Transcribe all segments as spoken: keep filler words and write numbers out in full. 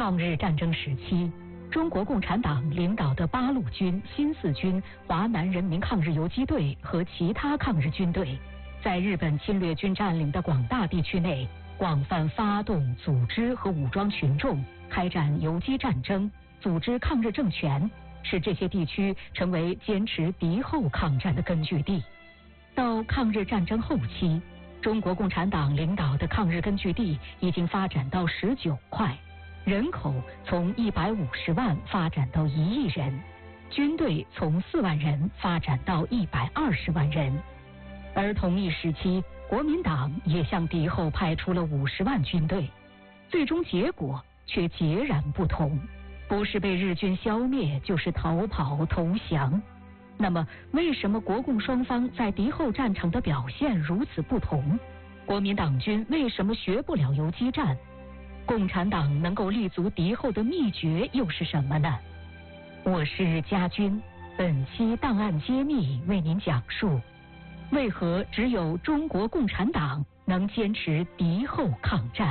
抗日战争时期，中国共产党领导的八路军、新四军、华南人民抗日游击队和其他抗日军队，在日本侵略军占领的广大地区内，广泛发动、组织和武装群众，开展游击战争，组织抗日政权，使这些地区成为坚持敌后抗战的根据地。到抗日战争后期，中国共产党领导的抗日根据地已经发展到十九块，人口从一百五十万发展到一亿人，军队从四万人发展到一百二十万人。而同一时期，国民党也向敌后派出了五十万军队，最终结果却截然不同，不是被日军消灭，就是逃跑投降。那么，为什么国共双方在敌后战场的表现如此不同？国民党军为什么学不了游击战？共产党能够立足敌后的秘诀又是什么呢？我是家军，本期档案揭秘为您讲述，为何只有中国共产党能坚持敌后抗战。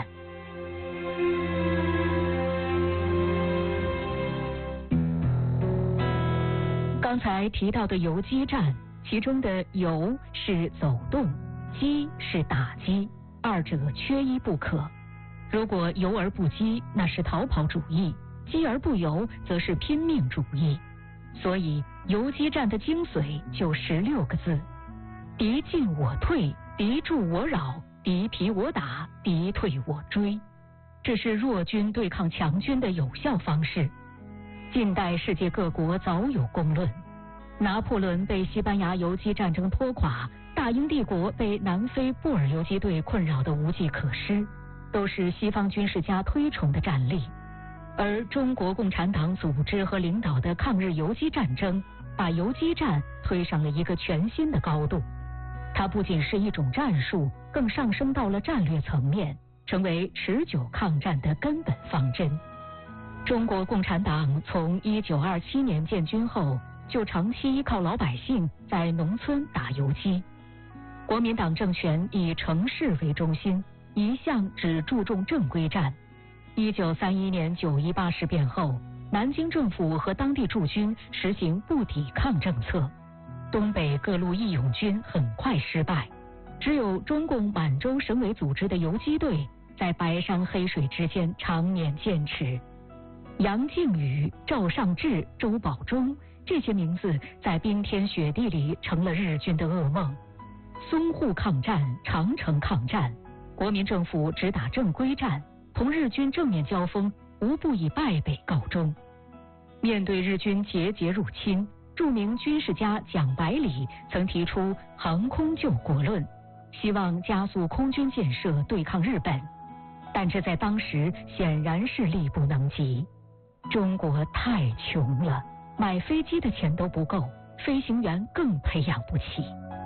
刚才提到的游击战，其中的游是走动，击是打击，二者缺一不可。如果游而不击，那是逃跑主义；击而不游，则是拼命主义。所以，游击战的精髓就十六个字：敌进我退，敌驻我扰，敌疲我打，敌退我追。这是弱军对抗强军的有效方式。近代世界各国早有公论，拿破仑被西班牙游击战争拖垮，大英帝国被南非布尔游击队困扰得无计可施，都是西方军事家推崇的战例。而中国共产党组织和领导的抗日游击战争，把游击战推上了一个全新的高度。它不仅是一种战术，更上升到了战略层面，成为持久抗战的根本方针。中国共产党从一九二七年建军后，就长期依靠老百姓在农村打游击。国民党政权以城市为中心，一向只注重正规战。一九三一年九一八事变后，南京政府和当地驻军实行不抵抗政策，东北各路义勇军很快失败，只有中共满洲省委组织的游击队在白山黑水之间常年坚持。杨靖宇、赵尚志、周保中这些名字在冰天雪地里成了日军的噩梦。淞沪抗战、长城抗战，国民政府只打正规战，同日军正面交锋无不以败北告终。面对日军节节入侵，著名军事家蒋百里曾提出航空救国论，希望加速空军建设对抗日本，但这在当时显然是力不能及。中国太穷了，买飞机的钱都不够，飞行员更培养不起。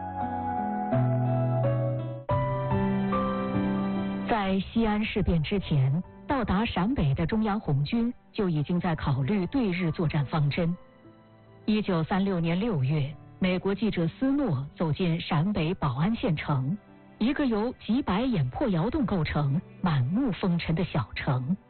在西安事变之前，到达陕北的中央红军就已经在考虑对日作战方针。一九三六年六月，美国记者斯诺走进陕北保安县城，一个由几百眼破窑洞构成、满目风尘的小城。